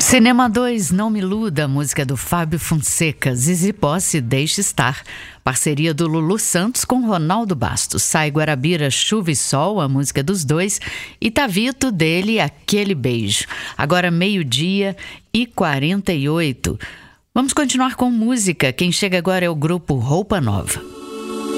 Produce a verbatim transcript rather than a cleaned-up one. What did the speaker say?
Cinema dois, Não Me Iluda, música do Fábio Fonseca. Zizi Posse, Deixe Estar. Parceria do Lulu Santos com Ronaldo Bastos. Sai Guarabira, Chuva e Sol, a música dos dois. E Tavito, dele, Aquele Beijo. Agora meio-dia e quarenta e oito. Vamos continuar com música. Quem chega agora é o grupo Roupa Nova.